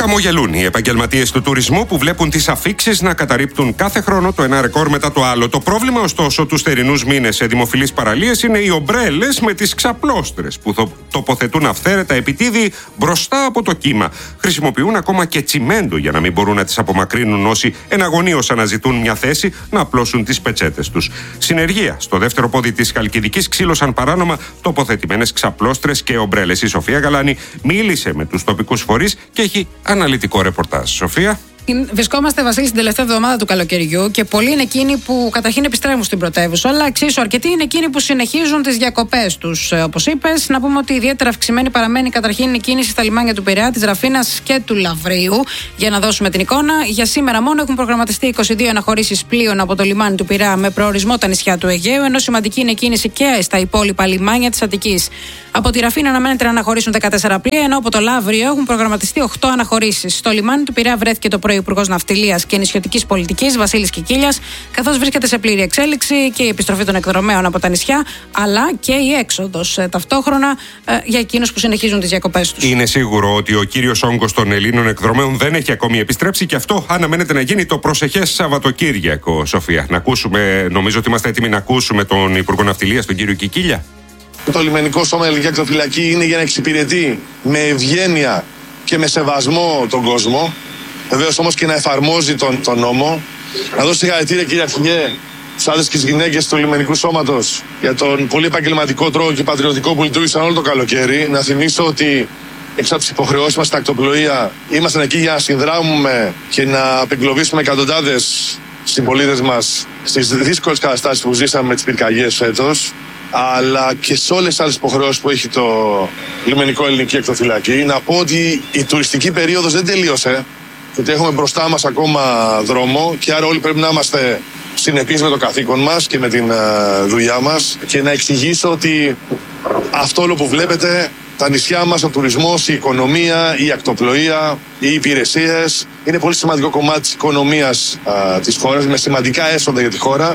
Χαμογελούν οι επαγγελματίες του τουρισμού που βλέπουν τις αφίξεις να καταρρίπτουν κάθε χρόνο το ένα ρεκόρ μετά το άλλο. Το πρόβλημα, ωστόσο, τους θερινούς μήνες σε δημοφιλείς παραλίες είναι οι ομπρέλες με τις ξαπλώστρες που τοποθετούν αυθαίρετα επιτίδη μπροστά από το κύμα. Χρησιμοποιούν ακόμα και τσιμέντο για να μην μπορούν να τις απομακρύνουν όσοι εναγωνίως αναζητούν μια θέση να απλώσουν τις πετσέτες τους. Συνεργεία στο δεύτερο πόδι της Χαλκιδικής ξύλωσαν παράνομα τοποθετημένες ξαπλώστρες και ομπρέλες. Η Σοφία Γαλάνη μίλησε με τους τοπικούς φορείς και έχει αναλυτικό ρεπορτάζ. Σοφία. Βρισκόμαστε, Βασίλη, στην τελευταία εβδομάδα του καλοκαιριού και πολλοί είναι εκείνοι που καταρχήν επιστρέφουν στην πρωτεύουσα, αλλά εξίσου αρκετοί είναι εκείνοι που συνεχίζουν τις διακοπές τους. Όπως είπες, να πούμε ότι ιδιαίτερα αυξημένη παραμένει καταρχήν η κίνηση στα λιμάνια του Πειραιά, της Ραφίνας και του Λαυρίου. Για να δώσουμε την εικόνα, για σήμερα μόνο έχουν προγραμματιστεί 22 αναχωρήσεις πλοίων από το λιμάνι του Πειραιά με προορισμό τα νησιά του Αιγαίου, ενώ σημαντική είναι η κίνηση και στα υπόλοιπα λιμάνια της Αττικής. Από τη Ραφίνα αναμένεται να αναχωρήσουν 14 πλοία, ενώ από το Λαύριο έχουν προγραμματιστεί 8 αναχωρήσεις. Στο λιμάνι του Πειραιά βρέθηκε το πρωί Υπουργός Ναυτιλίας και Νησιωτικής Πολιτικής Βασίλης Κικίλιας, καθώς βρίσκεται σε πλήρη εξέλιξη και η επιστροφή των εκδρομέων από τα νησιά, αλλά και η έξοδος ταυτόχρονα για εκείνους που συνεχίζουν τις διακοπές τους. Είναι σίγουρο ότι ο κύριος όγκος των Ελλήνων εκδρομέων δεν έχει ακόμη επιστρέψει και αυτό αναμένεται να γίνει το προσεχές Σαββατοκύριακο. Σοφία, να ακούσουμε, νομίζω ότι είμαστε έτοιμοι να ακούσουμε τον Υπουργό Ναυτιλίας, τον κύριο Κικίλια. Το λιμενικό σώμα Ελληνική Ακτοφυλακή είναι για να εξυπηρετεί με ευγένεια και με σεβασμό τον κόσμο, βεβαίως όμως και να εφαρμόζει τον νόμο. Να δώσω συγχαρητήρια, κύριε Αρχηγέ, στους άντρες και τις γυναίκες του λιμενικού σώματος για τον πολύ επαγγελματικό τρόπο και πατριωτικό που λειτουργήσαν όλο το καλοκαίρι. Να θυμίσω ότι έξω από τις υποχρεώσεις μας στα ακτοπλοεία ήμασταν εκεί για να συνδράμουμε και να απεγκλωβίσουμε εκατοντάδες συμπολίτες μας στις δύσκολες καταστάσεις που ζήσαμε με τις πυρκαγιές φέτος, αλλά και σε όλες τις άλλες υποχρεώσεις που έχει το λιμενικό Ελληνική Ακτοφυλακή. Να πω ότι η τουριστική περίοδος δεν τελείωσε, γιατί έχουμε μπροστά μας ακόμα δρόμο και άρα όλοι πρέπει να είμαστε συνεπείς με το καθήκον μας και με την δουλειά μας, και να εξηγήσω ότι αυτό όλο που βλέπετε, τα νησιά μας, ο τουρισμός, η οικονομία, η ακτοπλοεία, οι υπηρεσίες, είναι πολύ σημαντικό κομμάτι της οικονομίας της χώρας, με σημαντικά έσοδα για τη χώρα.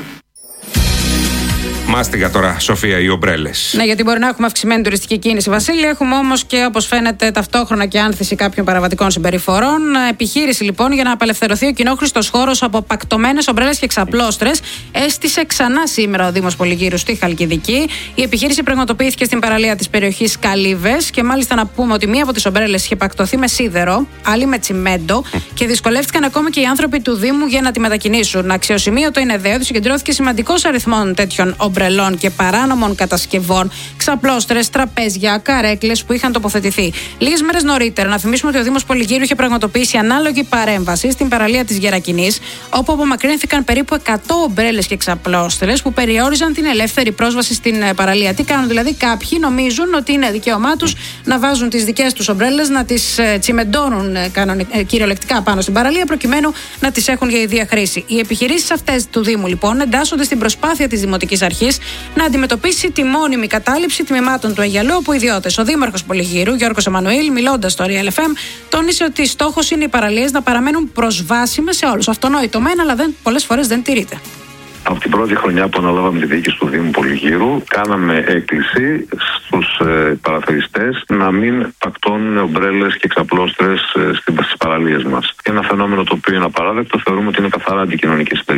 Μάστιγα τώρα, Σοφία, οι ομπρέλες. Ναι, γιατί μπορεί να έχουμε αυξημένη τουριστική κίνηση, Βασίλη. Έχουμε όμως και, όπως φαίνεται, ταυτόχρονα και άνθηση κάποιων παραβατικών συμπεριφορών. Επιχείρηση, λοιπόν, για να απελευθερωθεί ο κοινόχρηστος χώρος από πακτωμένες ομπρέλες και ξαπλώστρες έστησε ξανά σήμερα ο Δήμος Πολυγύρου στη Χαλκιδική. Η επιχείρηση πραγματοποιήθηκε στην παραλία της περιοχής Καλύβες και μάλιστα να πούμε ότι μία από τις ομπρέλες είχε πακτωθεί με σίδερο, άλλη με τσιμέντο και δυσκολεύτηκαν ακόμα και οι άνθρωποι του Δήμου για να τη μετακινήσουν. Αξιοσημείωτο είναι δε ότι συγκεντρώθηκε σημαντικός αριθμός τέτοιων ομπρελών και παράνομων κατασκευών, ξαπλώστρες, τραπέζια, καρέκλες που είχαν τοποθετηθεί. Λίγες μέρες νωρίτερα, να θυμίσουμε ότι ο Δήμος Πολυγύρου είχε πραγματοποιήσει ανάλογη παρέμβαση στην παραλία της Γερακινής, όπου απομακρύνθηκαν περίπου 100 ομπρέλες και ξαπλώστρες που περιόριζαν την ελεύθερη πρόσβαση στην παραλία. Τι κάνουν δηλαδή? Κάποιοι νομίζουν ότι είναι δικαίωμά τους να βάζουν τις δικές τους ομπρέλες, να τις τσιμεντώνουν κυριολεκτικά πάνω στην παραλία, προκειμένου να τις έχουν για ιδία χρήση. Οι επιχειρήσεις αυτές του Δήμου, λοιπόν, εντάσσονται στην προσπάθεια της Δημοτικής Αρχής να αντιμετωπίσει τη μόνιμη κατάληψη τμήματων του Αιγιαλού από ιδιώτες. Ο Δήμαρχος Πολυγύρου, Γιώργος Εμμανουήλ, μιλώντας στο Real FM, τόνισε ότι στόχος είναι οι παραλίες να παραμένουν προσβάσιμες σε όλους. Αυτονόητο μεν, αλλά πολλές φορές δεν τηρείται. Από την πρώτη χρονιά που αναλάβαμε τη διοίκηση του Δήμου Πολυγύρου, κάναμε έκκληση στους παραθεριστές να μην πακτώνουν ομπρέλες και ξαπλώστρες στις παραλίες μας. Ένα φαινόμενο το οποίο είναι απαράδεκτο, θεωρούμε ότι είναι καθαρά αντικοινωνική συμπεριφορά.